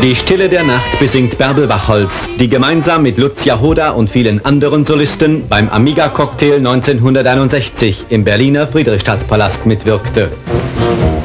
Die Stille der Nacht besingt Bärbel Wachholz, die gemeinsam mit Lucia Hoda und vielen anderen Solisten beim Amiga-Cocktail 1961 im Berliner Friedrichstadtpalast mitwirkte.